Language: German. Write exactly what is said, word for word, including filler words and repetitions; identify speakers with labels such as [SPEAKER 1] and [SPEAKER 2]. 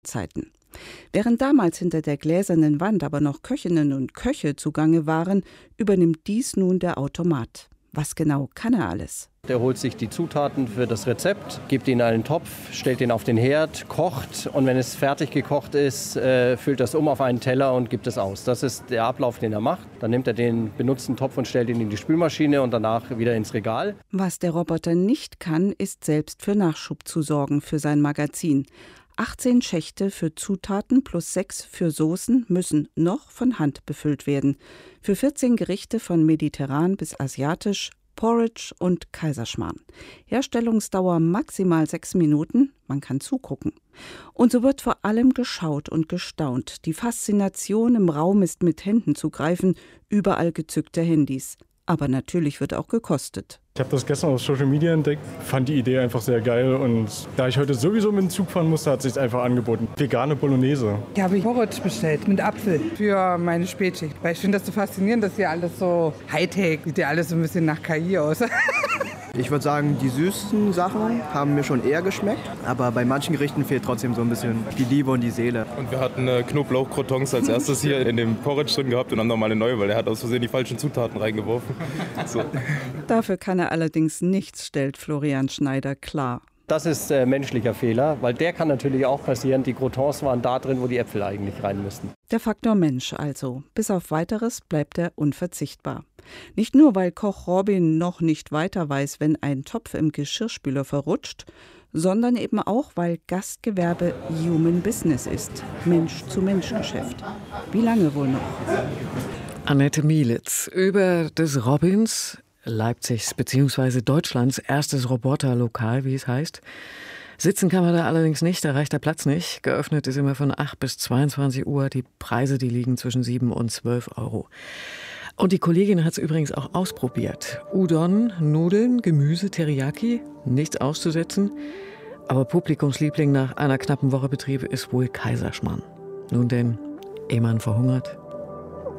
[SPEAKER 1] Zeiten. Während damals hinter der gläsernen Wand aber noch Köchinnen und Köche zugange waren, übernimmt dies nun der Automat. Was genau kann er alles?
[SPEAKER 2] Der holt sich die Zutaten für das Rezept, gibt ihn in einen Topf, stellt ihn auf den Herd, kocht und wenn es fertig gekocht ist, äh, füllt das um auf einen Teller und gibt es aus. Das ist der Ablauf, den er macht. Dann nimmt er den benutzten Topf und stellt ihn in die Spülmaschine und danach wieder ins Regal.
[SPEAKER 1] Was der Roboter nicht kann, ist selbst für Nachschub zu sorgen für sein Magazin. achtzehn Schächte für Zutaten plus sechs für Soßen müssen noch von Hand befüllt werden. Für vierzehn Gerichte von mediterran bis asiatisch, Porridge und Kaiserschmarrn. Herstellungsdauer maximal sechs Minuten, man kann zugucken. Und so wird vor allem geschaut und gestaunt. Die Faszination im Raum ist mit Händen zu greifen, überall gezückte Handys. Aber natürlich wird auch gekostet.
[SPEAKER 3] Ich habe das gestern auf Social Media entdeckt, fand die Idee einfach sehr geil und da ich heute sowieso mit dem Zug fahren musste, hat es sich einfach angeboten. Vegane Bolognese.
[SPEAKER 4] Ich habe Porridge bestellt mit Apfel für meine Spätschicht. Weil ich finde das so faszinierend, dass hier alles so Hightech, sieht ja alles so ein bisschen nach K I aus.
[SPEAKER 5] Ich würde sagen, die süßen Sachen haben mir schon eher geschmeckt, aber bei manchen Gerichten fehlt trotzdem so ein bisschen die Liebe und die Seele.
[SPEAKER 6] Und wir hatten äh, Knoblauch-Crotons als erstes hier in dem Porridge drin gehabt und haben nochmal eine neue, weil er hat aus Versehen die falschen Zutaten reingeworfen. So.
[SPEAKER 1] Dafür kann er allerdings nichts, stellt Florian Schneider klar.
[SPEAKER 2] Das ist äh, menschlicher Fehler, weil der kann natürlich auch passieren. Die Crotons waren da drin, wo die Äpfel eigentlich rein müssten.
[SPEAKER 1] Der Faktor Mensch also. Bis auf Weiteres bleibt er unverzichtbar. Nicht nur, weil Koch Robin noch nicht weiter weiß, wenn ein Topf im Geschirrspüler verrutscht, sondern eben auch, weil Gastgewerbe Human Business ist. Mensch-zu-Mensch-Geschäft. Wie lange wohl noch?
[SPEAKER 7] Annette Mielitz über des Robins, Leipzigs bzw. Deutschlands erstes Roboterlokal, wie es heißt. Sitzen kann man da allerdings nicht, da reicht der Platz nicht. Geöffnet ist immer von acht bis zweiundzwanzig Uhr. Die Preise, die liegen zwischen sieben und zwölf Euro. Und die Kollegin hat es übrigens auch ausprobiert. Udon, Nudeln, Gemüse, Teriyaki, nichts auszusetzen. Aber Publikumsliebling nach einer knappen Woche Betrieb ist wohl Kaiserschmarrn. Nun denn, ehe man verhungert,